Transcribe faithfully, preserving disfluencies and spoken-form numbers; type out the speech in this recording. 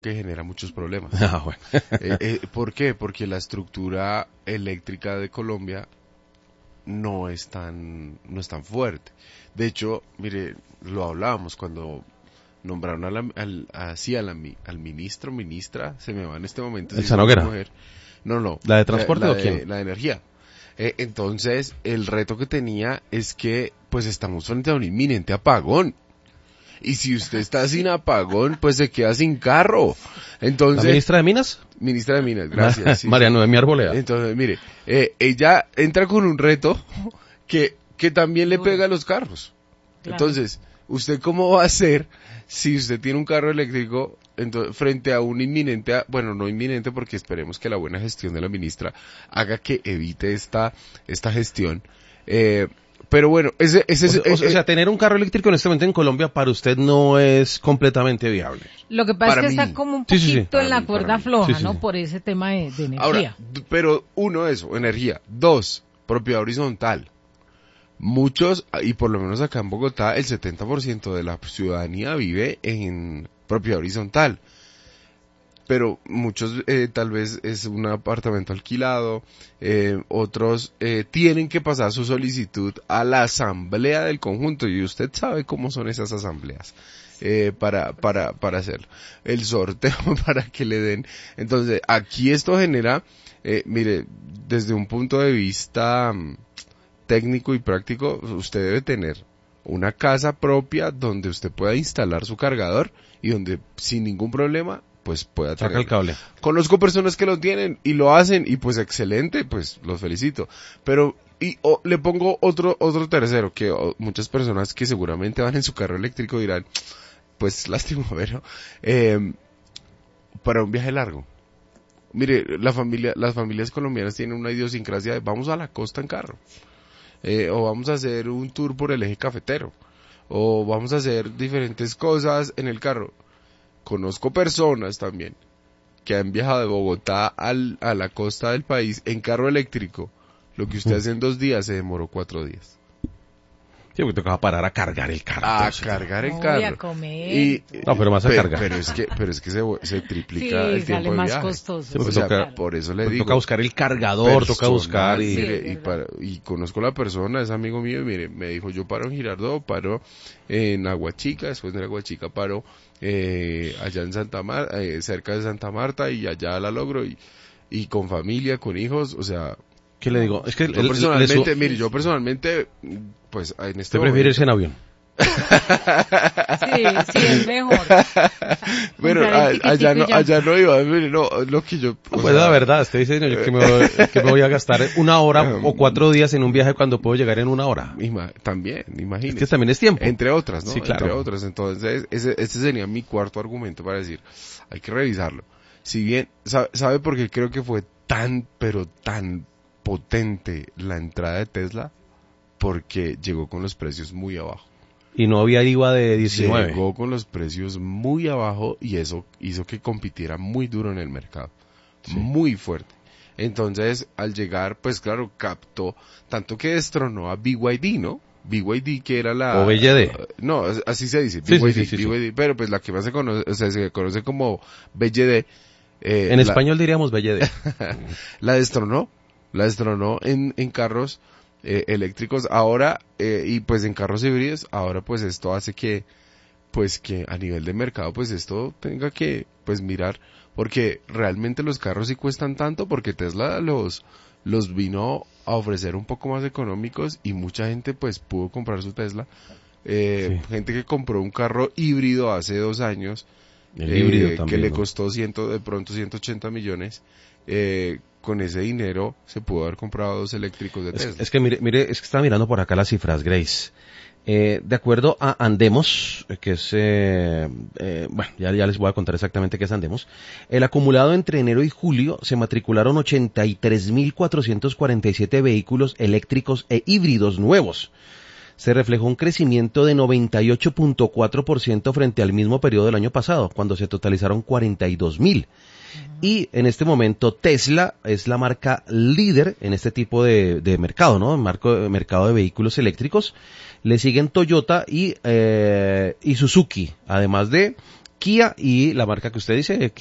que genera muchos problemas. Ah, bueno. eh, eh, ¿Por qué? Porque la estructura eléctrica de Colombia no es tan, no es tan fuerte. De hecho, mire, lo hablábamos cuando nombraron a la, al, así a la, al ministro, ministra, se me va en este momento. ¿El si Sanoguera? mujer. No, no. ¿La de transporte la, la o quién? De, la de energía. Eh, entonces, el reto que tenía es que, pues estamos frente a un inminente apagón. Y si usted está sin apagón, pues se queda sin carro. Entonces, ¿La ministra de Minas? Ministra de Minas, gracias. Sí, María sí. Noemí Arboleda. Entonces, mire, eh, ella entra con un reto que, que también le pega a los carros. Claro. Entonces, ¿usted cómo va a hacer si usted tiene un carro eléctrico entonces, frente a un inminente, bueno, no inminente porque esperemos que la buena gestión de la ministra haga que evite esta, esta gestión? Eh, Pero bueno, ese, ese, o, sea, ese, o sea, tener un carro eléctrico en este momento en Colombia para usted no es completamente viable. Lo que pasa para es que mí. está como un poquito sí, sí, sí. en la mí, cuerda floja, sí, sí, ¿no? sí. Por ese tema de, de energía. Ahora, pero uno, eso, energía. Dos, propiedad horizontal. Muchos, y por lo menos acá en Bogotá, el setenta por ciento de la ciudadanía vive en propiedad horizontal. Pero muchos eh, tal vez es un apartamento alquilado, eh, otros eh, tienen que pasar su solicitud a la asamblea del conjunto y usted sabe cómo son esas asambleas eh, para para para hacerlo. El sorteo para que le den. Entonces aquí esto genera, eh, mire, desde un punto de vista um, técnico y práctico, usted debe tener una casa propia donde usted pueda instalar su cargador y donde sin ningún problema pues pueda tener. Saca el cable. Conozco personas que lo tienen y lo hacen y pues excelente, pues los felicito. Pero y oh, le pongo otro otro tercero que oh, muchas personas que seguramente van en su carro eléctrico dirán, pues lástima, pero eh, para un viaje largo. Mire, la familia, las familias colombianas tienen una idiosincrasia de vamos a la costa en carro, eh, o vamos a hacer un tour por el eje cafetero, o vamos a hacer diferentes cosas en el carro. Conozco personas también que han viajado de Bogotá al, a la costa del país en carro eléctrico. Lo que usted hace en dos días se demoró cuatro días. Sí, porque tocaba parar a cargar el carro. A entonces. cargar el No, carro. y a comer. Y, No, pero más a pero, cargar. Pero es que, pero es que se, se triplica Sí, el tiempo sale de más viaje. costoso. Sí, O porque sea, toca- por eso le Pues digo. toca buscar el cargador, toca personal, buscar y... Sí, mire, es y, verdad. para, y conozco a la persona, es amigo mío, y mire, me dijo, yo paro en Girardot, paro en Aguachica, después de Aguachica paro eh, allá en Santa Marta, eh, cerca de Santa Marta, y allá la logro, y, y con familia, con hijos, o sea, ¿Qué le digo? Es que yo el- personalmente, le su- mire, yo personalmente, pues en este ¿Usted prefiere irse en avión? Sí, sí, es mejor. Bueno, Comprar el a- allá no, tiquitico y ya. allá no iba, mire, no, lo que yo... o Pues sea, la verdad, usted dice yo que me, voy, que me voy a gastar una hora o cuatro días en un viaje cuando puedo llegar en una hora. ima- también, Es imagínese. que también es tiempo. Entre otras, ¿no? Sí, claro. Entre otras. Entonces, ese, ese sería mi cuarto argumento para decir, hay que revisarlo. Si bien, ¿sabe, sabe por qué creo que fue tan, pero tan potente la entrada de Tesla? Porque llegó con los precios muy abajo. Y no había I V A de diecinueve. Llegó con los precios muy abajo y eso hizo que compitiera muy duro en el mercado. Sí. Muy fuerte. Entonces, al llegar, pues claro, captó, tanto que destronó a B Y D, ¿no? B Y D que era la... O B Y D. uh, no, así se dice, Sí, B Y D, sí, sí, sí, B Y D, pero pues la que más se conoce, o sea, se conoce como B Y D. Eh, En la, español diríamos B Y D. la destronó, la destronó en, en carros eh, eléctricos ahora, eh, y pues en carros híbridos, ahora pues esto hace que, pues que a nivel de mercado, pues esto tenga que, pues mirar, porque realmente los carros sí cuestan tanto, porque Tesla los, los vino a ofrecer un poco más económicos y mucha gente pues pudo comprar su Tesla, eh, Sí. gente que compró un carro híbrido hace dos años, El eh, híbrido que también. le ¿no? costó ciento, de pronto ciento ochenta millones, eh, con ese dinero se pudo haber comprado dos eléctricos de Es, Tesla. es que mire, mire, es que estaba mirando por acá las cifras, Grace. Eh, de acuerdo a Andemos, eh, que es, eh, eh, bueno, ya, ya les voy a contar exactamente qué es Andemos, el acumulado entre enero y julio se matricularon ochenta y tres mil cuatrocientos cuarenta y siete vehículos eléctricos e híbridos nuevos. Se reflejó un crecimiento de noventa y ocho punto cuatro por ciento frente al mismo periodo del año pasado, cuando se totalizaron cuarenta y dos mil. Y en este momento Tesla es la marca líder en este tipo de, de mercado, ¿no? Marco, mercado de vehículos eléctricos. Le siguen Toyota y, eh, y Suzuki, además de Kia y la marca que usted dice,